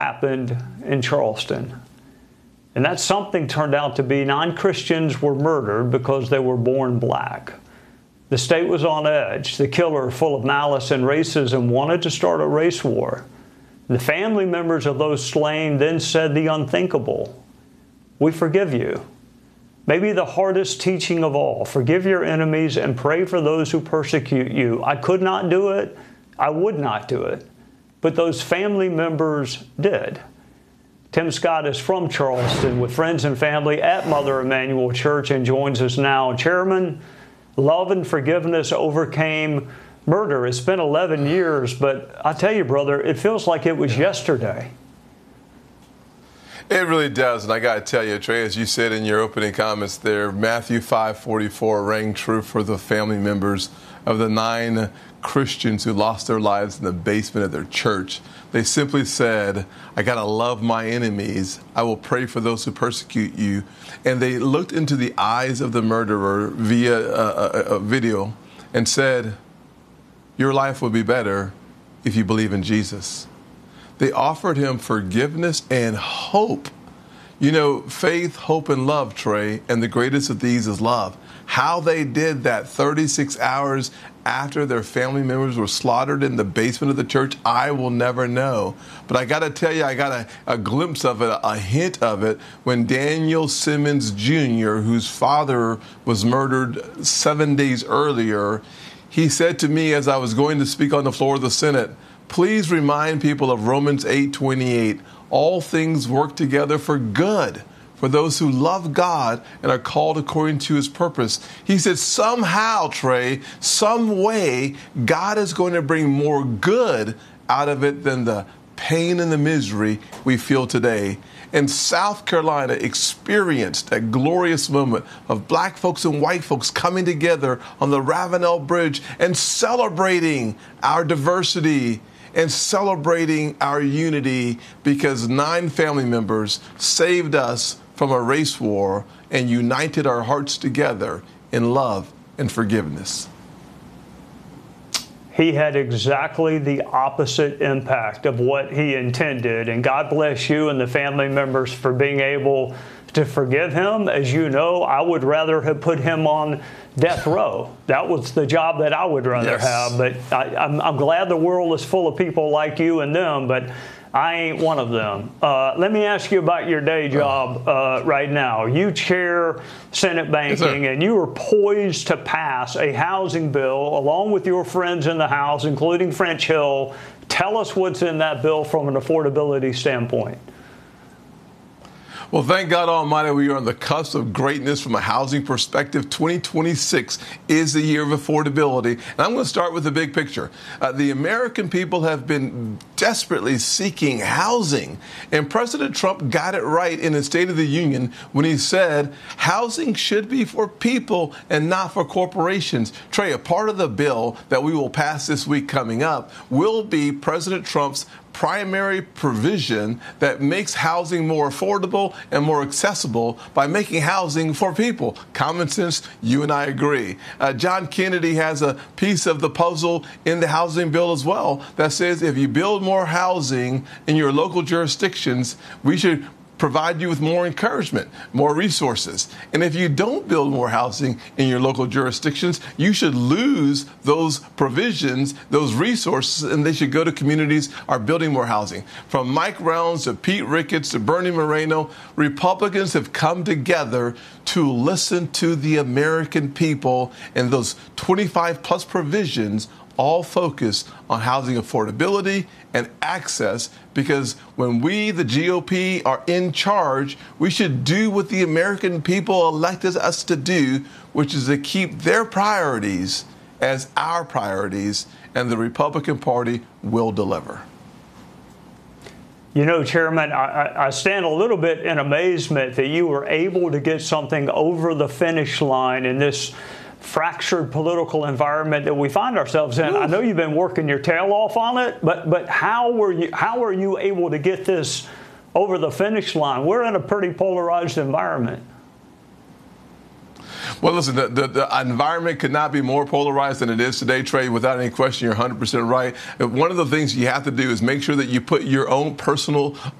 happened in Charleston. And that something turned out to be non-Christians were murdered because they were born black. The state was on edge. The killer, full of malice and racism, wanted to start a race war. The family members of those slain then said the unthinkable. We forgive you. Maybe the hardest teaching of all, forgive your enemies and pray for those who persecute you. I could not do it. I would not do it. But those family members did. Tim Scott is from Charleston with friends and family at Mother Emanuel Church and joins us now. Chairman, love and forgiveness overcame murder. It's been 11 years, but I tell you, brother, it feels like it was yesterday. It really does, and I got to tell you, Trey, as you said in your opening comments there, Matthew 5:44 rang true for the family members of the 9 Christians who lost their lives in the basement of their church. They simply said, I got to love my enemies. I will pray for those who persecute you. And they looked into the eyes of the murderer via a video and said, your life will be better if you believe in Jesus. They offered him forgiveness and hope. You know, faith, hope, and love, Trey, and the greatest of these is love. How they did that 36 hours after their family members were slaughtered in the basement of the church, I will never know. But I got to tell you, I got a glimpse of it, a hint of it, when Daniel Simmons Jr., whose father was murdered 7 days earlier, he said to me as I was going to speak on the floor of the Senate, please remind people of Romans 8:28. All things work together for good for those who love God and are called according to his purpose. He said somehow, Trey, some way, God is going to bring more good out of it than the pain and the misery we feel today. And South Carolina experienced a glorious moment of black folks and white folks coming together on the Ravenel Bridge and celebrating our diversity and celebrating our unity because 9 family members saved us from a race war and united our hearts together in love and forgiveness. He had exactly the opposite impact of what he intended. And God bless you and the family members for being able to forgive him. As you know, I would rather have put him on death row. That was the job that I would rather have. But I'm glad the world is full of people like you and them, but I ain't one of them. Let me ask you about your day job right now. You chair Senate Banking, and you are poised to pass a housing bill along with your friends in the House, including French Hill. Tell us what's in that bill from an affordability standpoint. Well, thank God Almighty, we are on the cusp of greatness from a housing perspective. 2026 is the year of affordability. And I'm going to start with the big picture. The American people have been desperately seeking housing. And President Trump got it right in his State of the Union when he said housing should be for people and not for corporations. Trey, a part of the bill that we will pass this week coming up will be President Trump's primary provision that makes housing more affordable and more accessible by making housing for people. Common sense, you and I agree. John Kennedy has a piece of the puzzle in the housing bill as well that says if you build more housing in your local jurisdictions, we should provide you with more encouragement, more resources. And if you don't build more housing in your local jurisdictions, you should lose those provisions, those resources, and they should go to communities are building more housing. From Mike Rounds to Pete Ricketts to Bernie Moreno, Republicans have come together to listen to the American people, and those 25 plus provisions all focus on housing affordability and access, because when we, the GOP, are in charge, we should do what the American people elected us to do, which is to keep their priorities as our priorities, and the Republican Party will deliver. You know, Chairman, I stand a little bit in amazement that you were able to get something over the finish line in this fractured political environment that we find ourselves in. I know you've been working your tail off on it, but how are you able to get this over the finish line? We're in a pretty polarized environment. Well, listen, the environment could not be more polarized than it is today, Trey. Without any question, you're 100% right. One of the things you have to do is make sure that you put your own personal